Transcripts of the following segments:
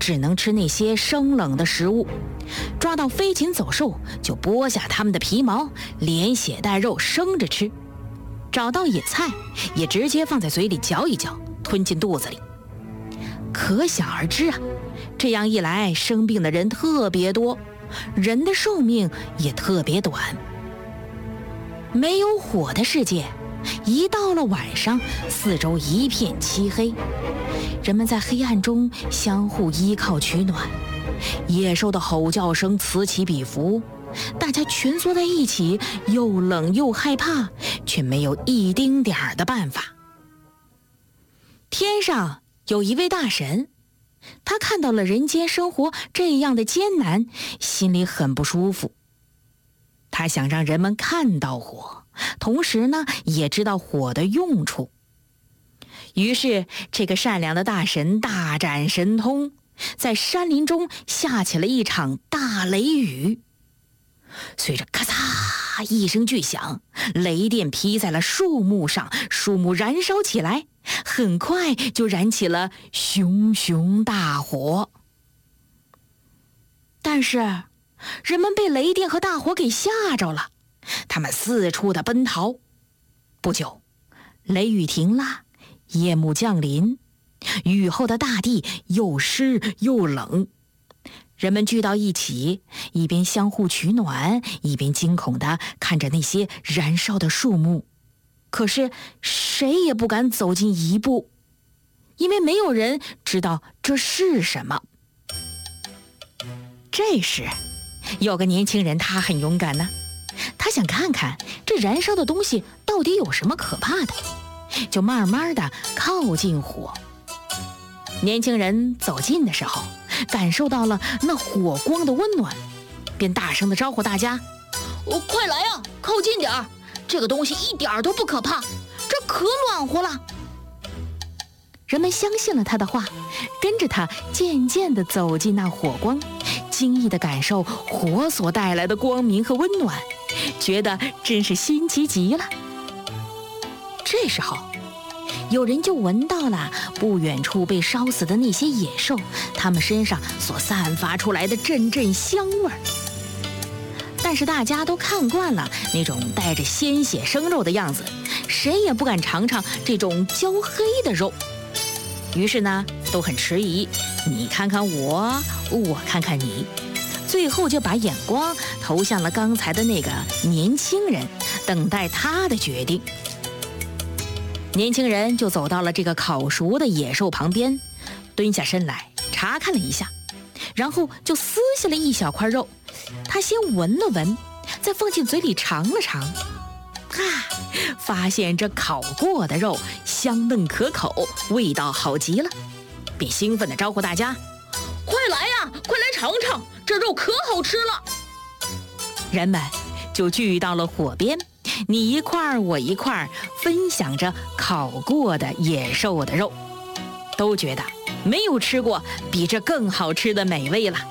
只能吃那些生冷的食物，抓到飞禽走兽就剥下它们的皮毛，连血带肉生着吃，找到野菜也直接放在嘴里嚼一嚼，吞进肚子里。可想而知啊，这样一来生病的人特别多，人的寿命也特别短。没有火的世界，一到了晚上，四周一片漆黑，人们在黑暗中相互依靠取暖，野兽的吼叫声此起彼伏，大家蜷缩在一起，又冷又害怕，却没有一丁点儿的办法。天上有一位大神，他看到了人间生活这样的艰难，心里很不舒服。他想让人们看到火，同时呢，也知道火的用处。于是，这个善良的大神大展神通，在山林中下起了一场大雷雨。随着咔嚓一声巨响，雷电劈在了树木上，树木燃烧起来，很快就燃起了熊熊大火。但是人们被雷电和大火给吓着了，他们四处的奔逃。不久，雷雨停了，夜幕降临，雨后的大地又湿又冷。人们聚到一起，一边相互取暖，一边惊恐地看着那些燃烧的树木。可是谁也不敢走近一步，因为没有人知道这是什么。这时有个年轻人，他很勇敢呢，他想看看这燃烧的东西到底有什么可怕的，就慢慢地靠近火。年轻人走近的时候，感受到了那火光的温暖，便大声地招呼大家：快来啊，靠近点儿，这个东西一点都不可怕，这可暖和了。人们相信了他的话，跟着他渐渐地走进那火光，惊异地感受火所带来的光明和温暖，觉得真是新奇极了。这时候有人就闻到了不远处被烧死的那些野兽，它们身上所散发出来的阵阵香味儿。但是大家都看惯了那种带着鲜血生肉的样子，谁也不敢尝尝这种焦黑的肉。于是呢，都很迟疑，你看看我，我看看你，最后就把眼光投向了刚才的那个年轻人，等待他的决定。年轻人就走到了这个烤熟的野兽旁边，蹲下身来查看了一下，然后就撕下了一小块肉。他先闻了闻，再放进嘴里尝了尝，发现这烤过的肉香嫩可口，味道好极了，便兴奋地招呼大家：快来呀，快来尝尝，这肉可好吃了。人们就聚到了火边，你一块我一块，分享着烤过的野兽的肉，都觉得没有吃过比这更好吃的美味了。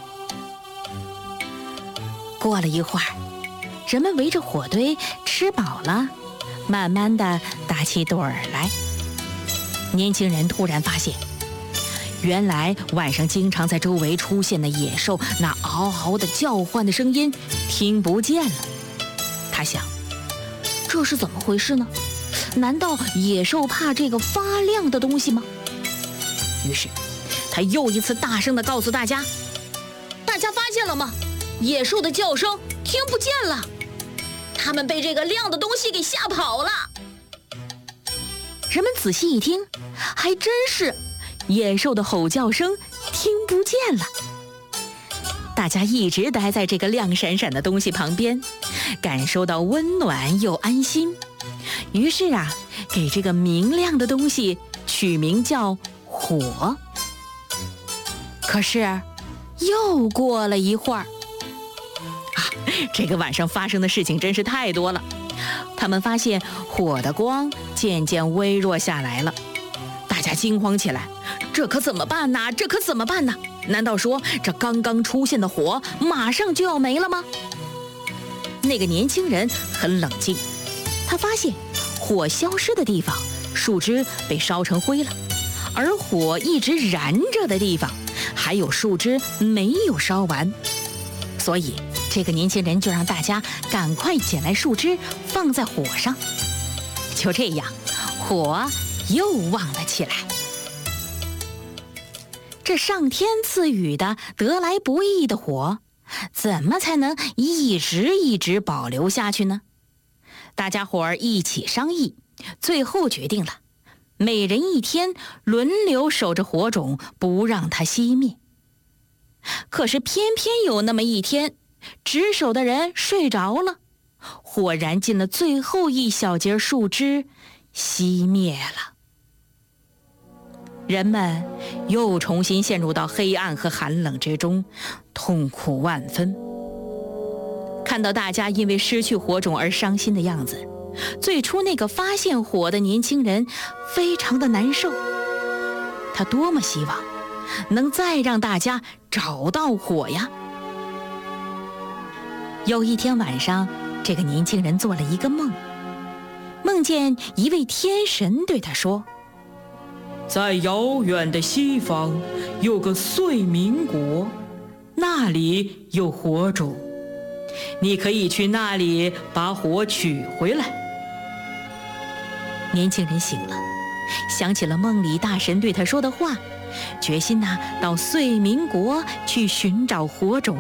过了一会儿，人们围着火堆吃饱了，慢慢地打起盹儿来。年轻人突然发现，原来晚上经常在周围出现的野兽那嗷嗷的叫唤的声音听不见了。他想，这是怎么回事呢？难道野兽怕这个发亮的东西吗？于是他又一次大声地告诉大家：大家发现了吗？野兽的叫声听不见了，他们被这个亮的东西给吓跑了。人们仔细一听，还真是，野兽的吼叫声听不见了。大家一直待在这个亮闪闪的东西旁边，感受到温暖又安心。于是啊，给这个明亮的东西取名叫火。可是又过了一会儿，这个晚上发生的事情真是太多了。他们发现火的光渐渐微弱下来了，大家惊慌起来，这可怎么办呢？这可怎么办呢？难道说这刚刚出现的火马上就要没了吗？那个年轻人很冷静，他发现火消失的地方，树枝被烧成灰了，而火一直燃着的地方， 还有树枝没有烧完，所以这个年轻人就让大家赶快捡来树枝放在火上。就这样，火又旺了起来。这上天赐予的得来不易的火，怎么才能一直保留下去呢？大家伙儿一起商议，最后决定了，每人1天轮流守着火种，不让它熄灭。可是偏偏有那么一天，值守的人睡着了，火燃尽了最后一小截树枝，熄灭了。人们又重新陷入到黑暗和寒冷之中，痛苦万分。看到大家因为失去火种而伤心的样子，最初那个发现火的年轻人非常的难受。他多么希望能再让大家找到火呀！有一天晚上，这个年轻人做了一个梦，梦见一位天神对他说，在遥远的西方有个岁民国，那里有火种，你可以去那里把火取回来。年轻人醒了，想起了梦里大神对他说的话，决心到岁民国去寻找火种。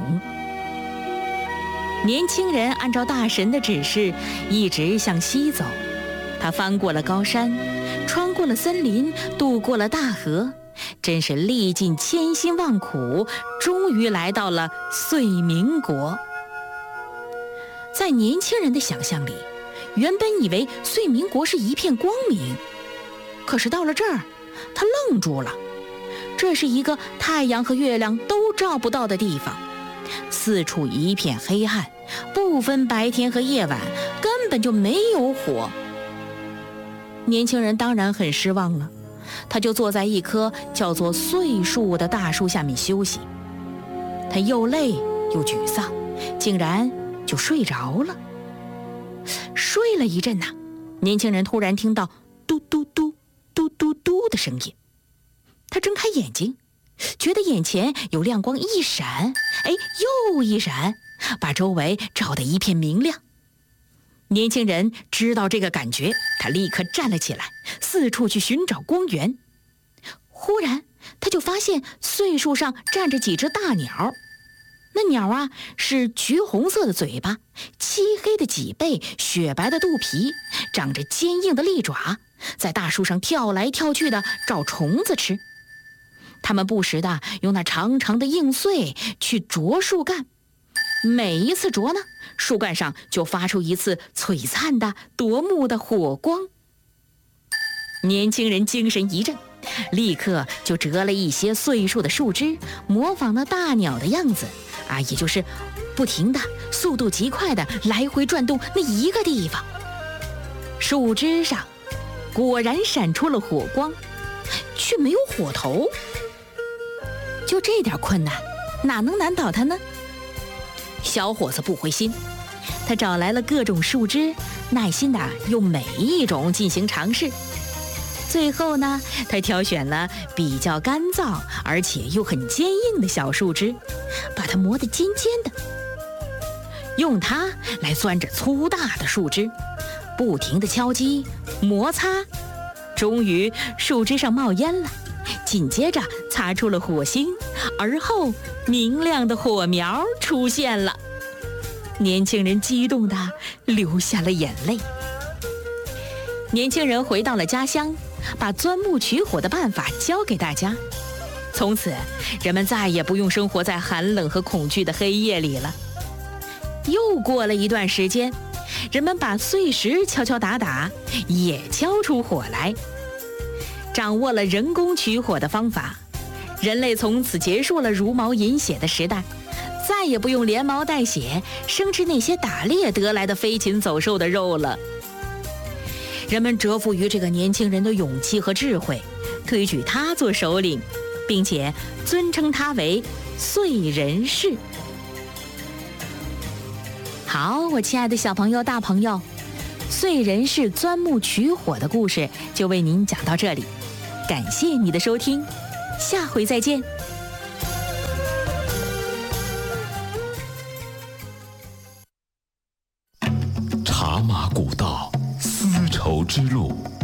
年轻人按照大神的指示一直向西走，他翻过了高山，穿过了森林，渡过了大河，真是历尽千辛万苦，终于来到了岁民国。在年轻人的想象里，原本以为岁民国是一片光明，可是到了这儿，他愣住了。这是一个太阳和月亮都照不到的地方，四处一片黑暗，不分白天和夜晚，根本就没有火。年轻人当然很失望了，他就坐在一棵叫做岁树的大树下面休息。他又累又沮丧，竟然就睡着了。睡了一阵年轻人突然听到嘟嘟嘟嘟嘟嘟的声音。他睁开眼睛，觉得眼前有亮光一闪，又一闪，把周围照得一片明亮。年轻人知道这个感觉，他立刻站了起来，四处去寻找光源。忽然他就发现岁树上站着几只大鸟，那鸟是橘红色的嘴巴，漆黑的脊背，雪白的肚皮，长着坚硬的利爪，在大树上跳来跳去的找虫子吃。它们不时地用那长长的硬穗去啄树干，每一次啄呢，树干上就发出一次璀璨的夺目的火光。年轻人精神一振，立刻就折了一些岁树的树枝，模仿了大鸟的样子也就是不停的速度极快的来回转动那一个地方。树枝上果然闪出了火光，却没有火头。就这点困难，哪能难倒他呢？小伙子不灰心，他找来了各种树枝，耐心地用每一种进行尝试。最后呢，他挑选了比较干燥而且又很坚硬的小树枝，把它磨得尖尖的，用它来钻着粗大的树枝，不停地敲击摩擦，终于树枝上冒烟了，紧接着擦出了火星，而后明亮的火苗出现了。年轻人激动地流下了眼泪。年轻人回到了家乡，把钻木取火的办法教给大家。从此，人们再也不用生活在寒冷和恐惧的黑夜里了。又过了一段时间，人们把碎石敲敲打打，也敲出火来。掌握了人工取火的方法，人类从此结束了茹毛饮血的时代，再也不用连毛带血生吃那些打猎得来的飞禽走兽的肉了。人们折服于这个年轻人的勇气和智慧，推举他做首领，并且尊称他为岁人氏。好，我亲爱的小朋友大朋友，岁人氏钻木取火的故事就为您讲到这里，感谢你的收听，下回再见。 马古道，丝绸之路。